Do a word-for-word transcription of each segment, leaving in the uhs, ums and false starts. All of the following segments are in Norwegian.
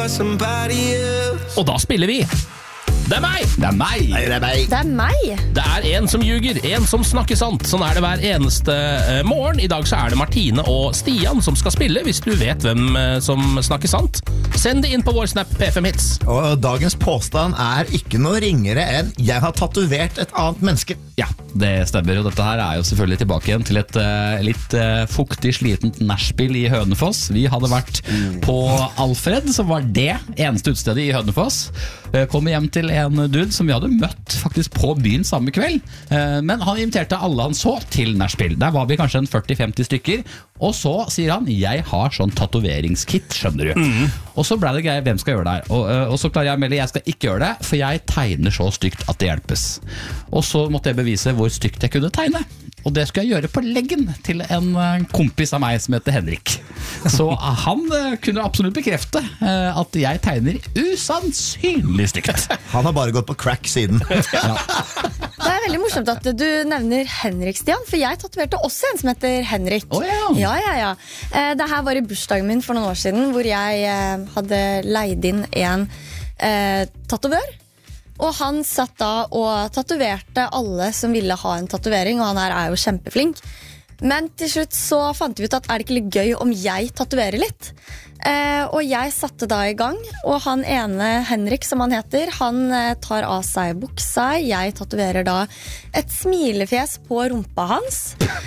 for somebody else. Og da spiller vi. Det er meg! Det er meg! Nei, det er meg. Det er meg. Det er en som ljuger, en som snakker sant. Sånn er det hver eneste eh, morgen. I dag så er det Martine og Stian som skal spille. Hvis du vet hvem eh, som snakker sant, send det inn på vår Snap P fem Hits. Og dagens påstand er ikke noe ringere enn jeg har tatovert et annet menneske. Ja, det stemmer, og dette her er jo selvfølgelig tilbake igjen til et uh, litt uh, fuktig, slitent nachspiel i Hønefoss. Vi hadde vært på Alfred, som var det eneste utstedet i Hønefoss. Uh, kom hjem til en dude som vi hadde møtt faktisk på byen samme kveld, uh, men han inviterte alle han så til nachspiel. Der var vi kanskje en førti femti stykker, og så sier han, jeg har sånn tatoveringskit, skjønner du. Mm. Og så ble det greier, hvem skal gjøre det her? Og, uh, og så klarer jeg å melde, jeg skal ikke gjøre det, for jeg tegner så stygt at det hjelpes. Og så måtte jeg bevise hvor stygt jeg kunne tegne. Og det skulle jeg gjøre på leggen til en kompis av meg som heter Henrik. Så han kunne absolutt bekrefte at jeg tegner usannsynlig stygt. Han har bare gått på crack siden. Ja. Det er veldig morsomt at du nevner Henrik, Stian, for jeg tatoverte også en som heter Henrik. Oh, ja. Ja, ja, ja. Det her var i bursdagen min for noen år siden, hvor jeg hadde leid inn en eh, tatovør. Og han satt da og tatoverte alle som ville ha en tatovering, og han her er jo kjempeflink. Men til slutt så fant vi ut at er det ikke litt gøy om jeg tatoverer litt? Eh, og jeg satte da i gang, og han ene, Henrik som han heter, han eh, tar av seg buksa. Jeg tatoverer da et smilefjes på rumpa hans.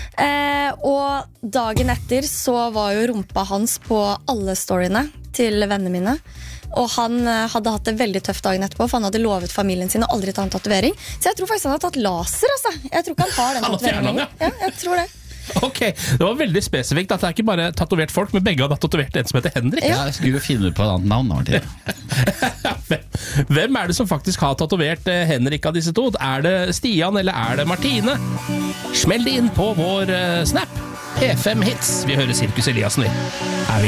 Eh, og dagen etter så var jo rumpa hans på alle storyene til vennene mine. Og han hadde hatt det veldig tøft dagen etterpå, for han hadde lovet familien sin å aldri ta en tatovering. Så jeg tror faktisk han har tatt laser, altså. Jeg tror ikke han har den Han har tatoveringen. fjernet Ja, jeg tror det. Ok, det var veldig spesifikt at det er ikke bare tatovert folk, men begge hadde tatovert en som heter Henrik. Ja. Jeg skulle jo finne ut på et annet navn nå, Martin. Hvem er det som faktisk har tatovert eh, Henrik av disse to? Er det Stian, eller er det Martine? Smell det inn på vår eh, Snap P fem Hits. Vi hører Sirkus Eliassen i. Er vi